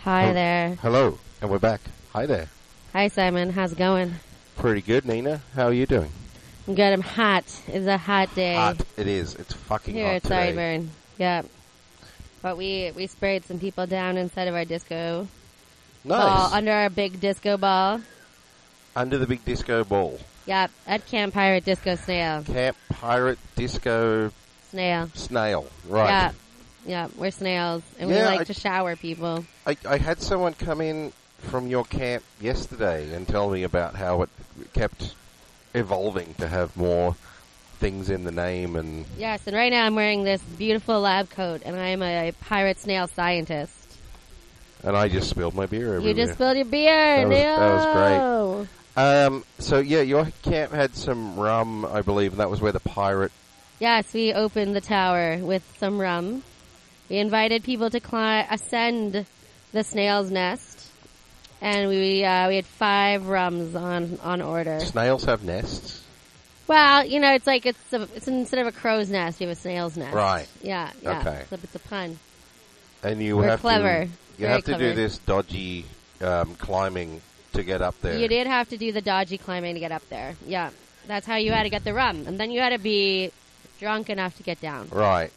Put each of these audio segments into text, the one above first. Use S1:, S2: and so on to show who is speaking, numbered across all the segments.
S1: Hi there.
S2: Hello, and we're back. Hi there.
S1: Hi, Simon. How's it going?
S2: Pretty good, Nina. How are you doing?
S1: I'm good. I'm hot. It's a hot day.
S2: Hot. It is. It's fucking
S1: Here
S2: hot
S1: at
S2: today.
S1: Sideburn. Yeah. But we sprayed some people down inside of our disco ball,
S2: Nice.
S1: under our big disco ball.
S2: Under the big disco ball.
S1: Yep, at Camp Pirate Disco Snail.
S2: Camp Pirate Disco
S1: Snail.
S2: Snail. Right.
S1: Yeah. Yeah, we're snails, and we
S2: Yeah,
S1: like to shower people.
S2: I had someone come in from your camp yesterday and tell me about how it kept evolving to have more things in the name and...
S1: Yes, and right now I'm wearing this beautiful lab coat, and I'm a pirate snail scientist.
S2: And I just spilled my beer everywhere.
S1: You just spilled your beer.
S2: That was great. So yeah, your camp had some rum, I believe, and that was where the pirate...
S1: Yes, we opened the tower with some rum. We invited people to ascend the snail's nest, and we had 5 rums on order.
S2: Snails have nests?
S1: Well, you know, it's like it's instead of a crow's nest, you have a snail's nest.
S2: Right.
S1: Yeah.
S2: Okay.
S1: So it's a pun.
S2: And you
S1: We're
S2: have
S1: clever.
S2: to... You
S1: Very
S2: have to
S1: clever.
S2: do this dodgy climbing to get up there.
S1: You did have to do the dodgy climbing to get up there. Yeah. That's how you had to get the rum. And then you had to be drunk enough to get down.
S2: Right.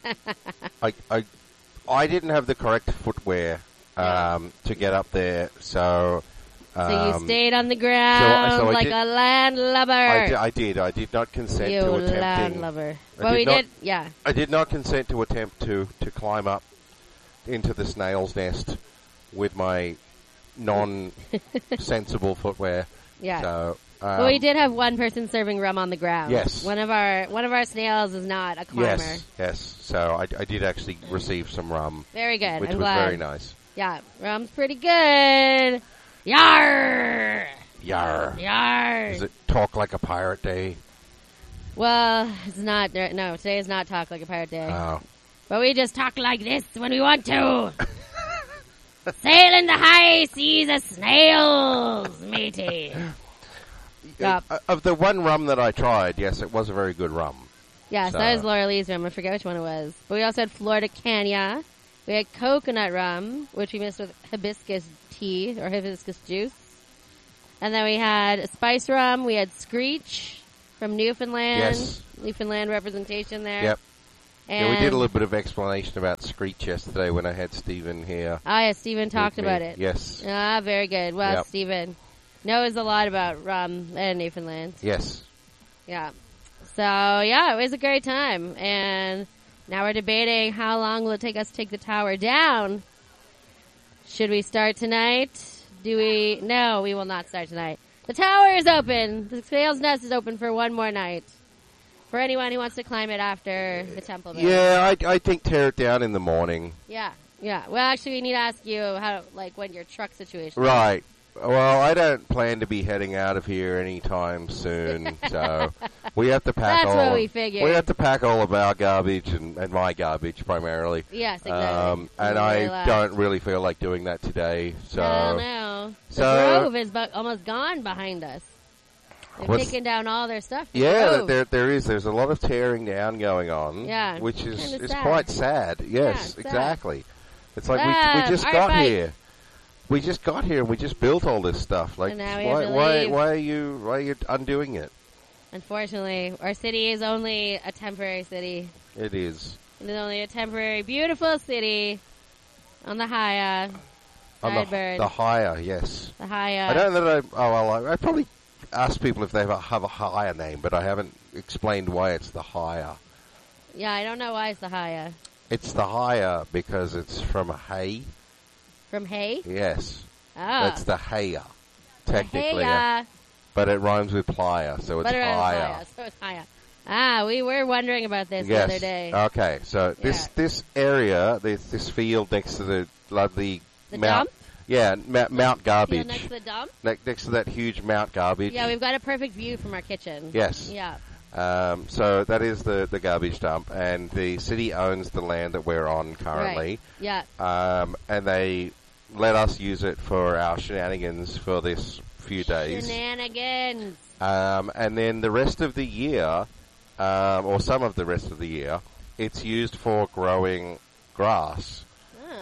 S2: I didn't have the correct footwear to get up there, so...
S1: So you stayed on the ground
S2: so I
S1: like
S2: did-
S1: a landlubber.
S2: I did not consent
S1: You
S2: to attempting...
S1: landlubber.
S2: I
S1: Well,
S2: did
S1: we
S2: not-
S1: did, yeah.
S2: I did not consent to attempt to climb up into the snail's nest with my non-sensible footwear.
S1: Yeah.
S2: So,
S1: Well, we did have one person serving rum on the ground.
S2: Yes.
S1: One of our snails is not a climber.
S2: yes. So I did actually receive some rum,
S1: Very good.
S2: which
S1: I'm
S2: was
S1: glad.
S2: very nice.
S1: Yeah, rum's pretty good. Yar!
S2: Yar.
S1: Yar!
S2: Does it talk like a pirate day?
S1: Well, it's not. No, today is not Talk Like a Pirate Day.
S2: Oh.
S1: But we just talk like this when we want to. Sail in the high seas of snails, matey. Yep.
S2: Of the one rum that I tried, yes, it was a very good rum.
S1: Yes,
S2: So-
S1: that was Laura Lee's rum. I forget which one it was. But we also had Florida Cana. We had coconut rum, which we mixed with hibiscus tea or hibiscus juice. And then we had spice rum. We had Screech from Newfoundland.
S2: Yes.
S1: Newfoundland representation there.
S2: Yep.
S1: And
S2: Yeah, we did a little bit of explanation about Screech yesterday when I had Stephen here.
S1: Oh, yeah, Stephen talked
S2: with me.
S1: about it.
S2: Yes.
S1: Ah, very good. Well,
S2: Yep.
S1: Stephen knows a lot about rum and Newfoundland.
S2: Yes.
S1: Yeah. So, yeah, it was a great time. And now we're debating how long will it take us to take the tower down. Should we start tonight? No, we will not start tonight. The tower is open. The snail's nest is open for one more night. For anyone who wants to climb it after the temple. Day.
S2: Yeah, I think tear it down in the morning.
S1: Yeah. Well, actually, we need to ask you when your truck situation.
S2: Right. Well, I don't plan to be heading out of here anytime soon, so we have to pack
S1: That's what we figured.
S2: We have to pack all of our garbage and my garbage primarily.
S1: Yes, exactly.
S2: And I don't really feel like doing that today. So
S1: no. The
S2: So-
S1: Grove is almost gone behind us. They've
S2: What's-
S1: taken down all their stuff. The
S2: yeah,
S1: Grove.
S2: there's a lot of tearing down going on.
S1: Yeah,
S2: which is
S1: kinda sad.
S2: quite sad. Yes,
S1: it's sad.
S2: exactly. It's like we just
S1: all
S2: got
S1: right.
S2: here. We just got here and we just built all this stuff. Like,
S1: And now we have to leave.
S2: why are you undoing it?
S1: Unfortunately, our city is only a temporary city.
S2: It is.
S1: It is only a temporary, beautiful city on the Haya.
S2: On
S1: Sideburn.
S2: the higher, yes.
S1: The Haya.
S2: I don't know that I probably asked people if they have a higher name, but I haven't explained why it's the higher.
S1: Yeah, I don't know why it's the Haya.
S2: It's the higher because it's from hay.
S1: From hay?
S2: Yes.
S1: Oh.
S2: That's the higher, technically.
S1: Haya.
S2: But it rhymes with plier, so it's
S1: But around
S2: higher.
S1: Haya, so it's Haya. Ah, we were wondering about this the other day.
S2: Okay, so this area, this field next to the lovely
S1: The
S2: Mount...
S1: dump?
S2: Yeah, Mount Garbage.
S1: Field next to the dump?
S2: Next to that huge Mount Garbage.
S1: Yeah, we've got a perfect view from our kitchen.
S2: Yes.
S1: Yeah.
S2: So that is the garbage dump, and the city owns the land that we're on currently.
S1: Right. Yeah.
S2: And they let us use it for our shenanigans for this few days.
S1: Shenanigans.
S2: And then the rest of the year, or some of the rest of the year, it's used for growing grass.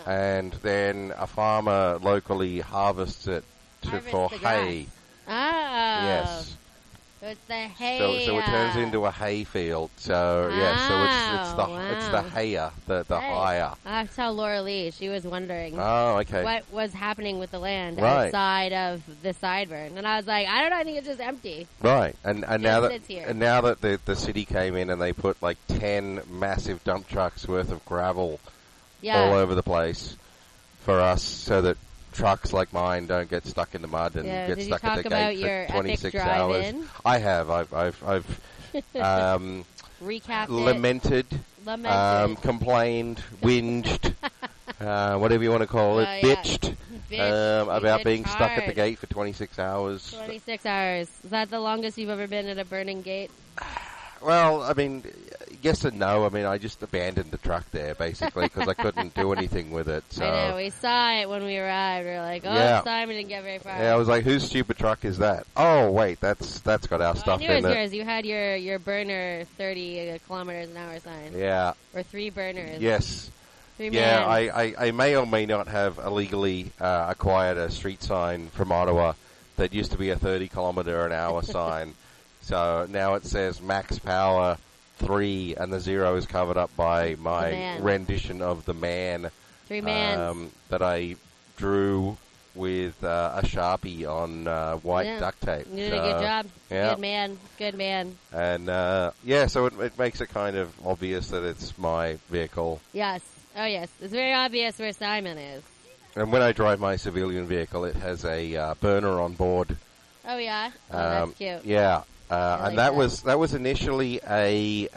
S2: and then a farmer locally harvests it
S1: Harvest
S2: for
S1: the
S2: hay.
S1: grass. Oh.
S2: Yes.
S1: So it's the hay.
S2: So it turns into a hay field. So yeah, so it's the hayer, the hire.
S1: That's how Laura Lee, she was wondering
S2: Oh, okay.
S1: what was happening with the land
S2: Right.
S1: outside of the sideburn. And I was like, I don't know, I think it's just empty.
S2: Right, and now that
S1: sits here.
S2: the city came in and they put like 10 massive dump trucks worth of gravel
S1: Yeah.
S2: all over the place for us, so that trucks like mine don't get stuck in the mud and
S1: Yeah,
S2: get
S1: did you
S2: stuck at
S1: talk
S2: the
S1: about
S2: gate
S1: your
S2: for
S1: epic
S2: 26 hours.
S1: drive-in?
S2: I have. I've
S1: Recapped
S2: lamented, complained, whinged, whatever you want to call it,
S1: Oh, yeah.
S2: bitched.
S1: Bitch,
S2: About
S1: you
S2: being
S1: bitched
S2: stuck at the
S1: hard.
S2: gate for 26 hours.
S1: 26 hours. Is that the longest you've ever been at a burning gate?
S2: Well, I mean, yes and no. I mean, I just abandoned the truck there, basically, because I couldn't do anything with it. So.
S1: I know, we saw it when we arrived. We were like, oh,
S2: Yeah.
S1: Simon didn't get very far.
S2: Yeah, I was like, whose stupid truck is that? Oh, wait, that's got our
S1: Well, I
S2: stuff
S1: knew it
S2: in
S1: was
S2: it.
S1: yours. You had your burner 30 kilometers an hour sign.
S2: Yeah,
S1: Or 3 burners.
S2: yes.
S1: 3
S2: Yeah,
S1: mans.
S2: I may or may not have illegally acquired a street sign from Ottawa that used to be a 30 km an hour sign. So now it says max power 3, and the 0 is covered up by my
S1: man.
S2: rendition of the man
S1: 3 mans.
S2: that I drew with a Sharpie on white
S1: Yeah.
S2: duct tape.
S1: You did a good job.
S2: yeah.
S1: Good man. Good man.
S2: And so it makes it kind of obvious that it's my vehicle.
S1: Yes. Oh, yes. It's very obvious where Simon is.
S2: And when I drive my civilian vehicle, it has a burner on board.
S1: Oh, yeah? Oh, that's cute.
S2: Yeah,
S1: like
S2: and that
S1: that.
S2: was initially a.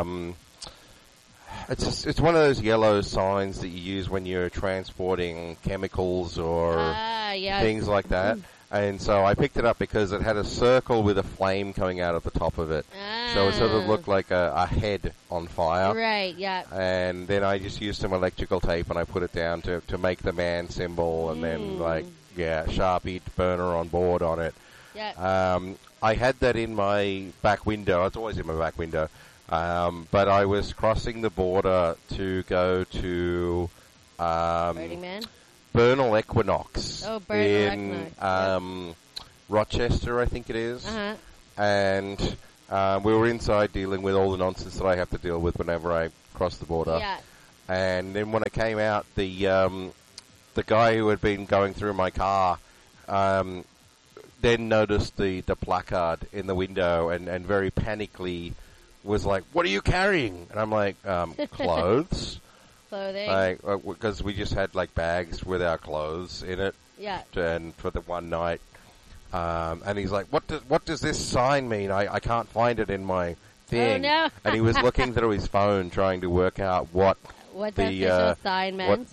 S2: It's one of those yellow signs that you use when you're transporting chemicals or
S1: Yeah.
S2: things like that. And so I picked it up because it had a circle with a flame coming out of the top of it. So it sort of looked like a head on fire.
S1: Right, yeah.
S2: And then I just used some electrical tape and I put it down to make the man symbol, and then Sharpie burner on board on it.
S1: Yeah.
S2: I had that in my back window. It's always in my back window. But I was crossing the border to go to
S1: Burning Man?
S2: Bernal Equinox
S1: Oh, Bernal
S2: in
S1: Equinox,
S2: Rochester, I think it is.
S1: Uh-huh.
S2: And we were inside dealing with all the nonsense that I have to deal with whenever I cross the border.
S1: Yeah.
S2: And then when I came out, the guy who had been going through my car then noticed the placard in the window and very panically was like, "What are you carrying?" And I'm like, "Clothes."
S1: Clothing.
S2: Because we just had like bags with our clothes in it,
S1: Yeah.
S2: and for the one night. And he's like, "What does this sign mean? I can't find it in my thing."
S1: Oh, no.
S2: And he was looking through his phone trying to work out what
S1: What
S2: the
S1: the official sign meant.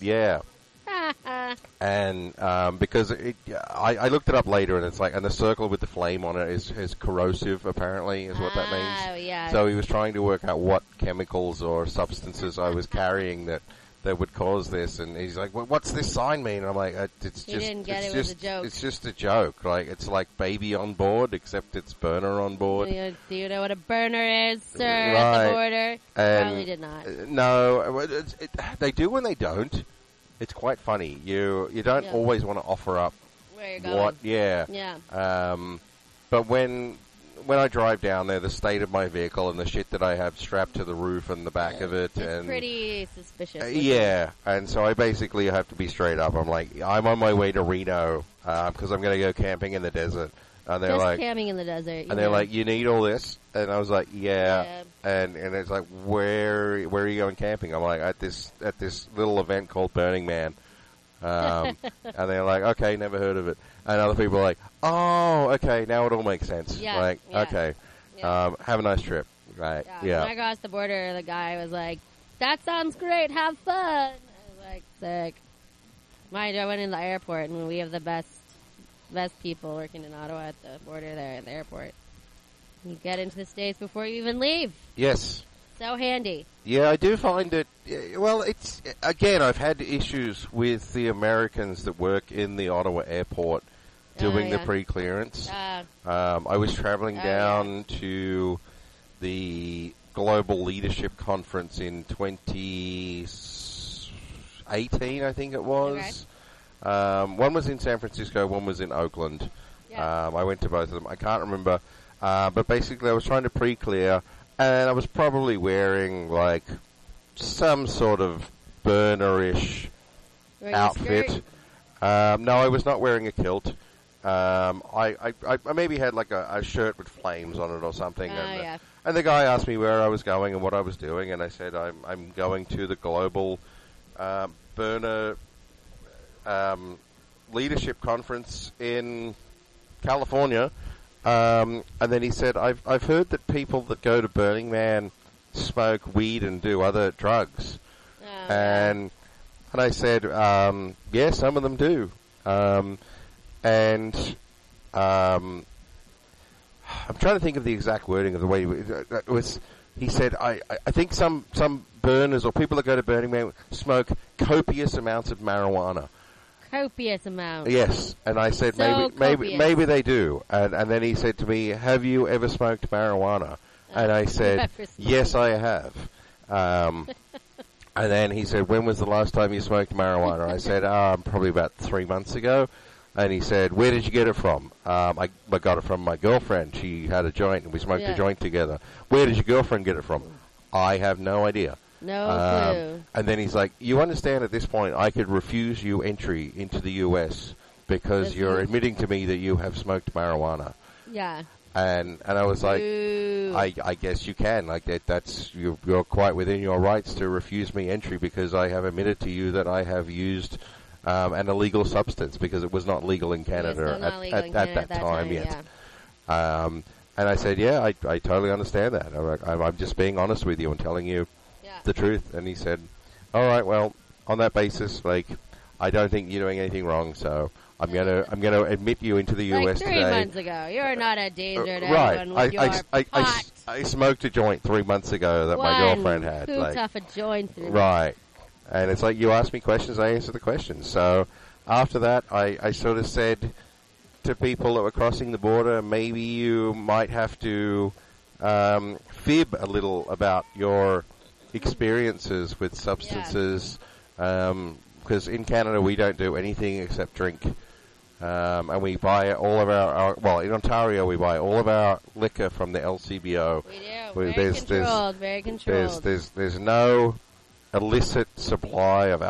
S2: And because I looked it up later, and it's like, and the circle with the flame on it is corrosive. Apparently, is what that means.
S1: Oh, yeah.
S2: So he was trying to work out what chemicals or substances I was carrying that would cause this, and he's like, well, "What's this sign mean?" And I'm like, "It's
S1: He
S2: just,
S1: didn't get
S2: it's
S1: it was
S2: just,
S1: a joke.
S2: it's just a joke. Like it's like baby on board, except it's burner on board."
S1: Do you know what a burner is, sir, at
S2: Right.
S1: the border?
S2: And,
S1: Probably did not.
S2: No, they do when they don't. It's quite funny. You don't
S1: Yeah.
S2: always want to offer up
S1: Where you're going.
S2: what, yeah.
S1: Yeah.
S2: But when I drive down there, the state of my vehicle and the shit that I have strapped to the roof and the back of it,
S1: It's
S2: and
S1: pretty suspicious.
S2: yeah, and so I basically have to be straight up. I'm like, I'm on my way to Reno because I'm going to go camping in the desert, and they're
S1: Just
S2: like,
S1: camping in the desert.
S2: and they're like, you need all this, and I was like, yeah.
S1: Yeah.
S2: And it's like, where are you going camping? I'm like, at this little event called Burning Man. And they're like, okay, never heard of it. And other people are like, oh, okay, now it all makes sense.
S1: Yeah,
S2: Like,
S1: yeah.
S2: okay,
S1: Yeah.
S2: have a nice trip. Right,
S1: When I crossed the border, the guy was like, that sounds great, have fun. I was like, sick. Mind you, I went in the airport, and we have the best people working in Ottawa at the border there at the airport. You get into the States before you even leave.
S2: Yes.
S1: So handy.
S2: Yeah, I do find it. Well, it's again. I've had issues with the Americans that work in the Ottawa airport doing the
S1: yeah.
S2: pre-clearance. I was traveling down to the Global Leadership Conference in 2018, 18, I think it was. One was in San Francisco, one was in Oakland.
S1: Yeah.
S2: I went to both of them. I can't remember. But basically I was trying to pre-clear, and I was probably wearing, like, some sort of burner-ish
S1: Wearing a
S2: outfit.
S1: skirt?
S2: No, I was not wearing a kilt. I maybe had, like, a shirt with flames on it or something.
S1: Oh,
S2: and,
S1: yeah.
S2: and the guy asked me where I was going and what I was doing, and I said I'm going to the global burner leadership conference in California. And then he said, I've heard that people that go to Burning Man smoke weed and do other drugs.
S1: Oh,
S2: And I said, yeah, some of them do. I'm trying to think of the exact wording of the way it was. He said, I think some burners or people that go to Burning Man smoke copious amounts of marijuana.
S1: Copious amount.
S2: Yes, and I said
S1: So
S2: maybe they do. And then he said to me, "Have you ever smoked marijuana?" And I said, "Yes, I have." And then he said, "When was the last time you smoked marijuana?" I said, "Probably about 3 months ago." And he said, "Where did you get it from?" I got it from my girlfriend. She had a joint, and we smoked a joint together. "Where did your girlfriend get it from?" I have no idea.
S1: No clue.
S2: And then he's like, "You understand at this point I could refuse you entry into the U.S. because you're admitting to me that you have smoked marijuana."
S1: Yeah.
S2: And I was like,
S1: Ooh.
S2: I guess you can. Like that's you're quite within your rights to refuse me entry because I have admitted to you that I have used an illegal substance because it was not legal in Canada at that time yet.
S1: Yeah.
S2: And I said, yeah, I totally understand that. I'm just being honest with you and telling you the truth. And he said, all right, well, on that basis, like, I don't think you're doing anything wrong, so I'm gonna admit you into the U.S.
S1: Like 3
S2: today.
S1: months ago, you're not a danger to
S2: Right.
S1: anyone with your pot.
S2: I smoked a joint 3 months ago that my girlfriend had.
S1: Who
S2: Like,
S1: tough a joint through.
S2: right. And it's like you ask me questions, I answer the questions. So after that, I sort of said to people that were crossing the border, maybe you might have to fib a little about your experiences with substances, because in Canada we don't do anything except drink. And we buy all of our well, in Ontario we buy all of our liquor from the LCBO.
S1: We do. Very controlled.
S2: There's no illicit supply of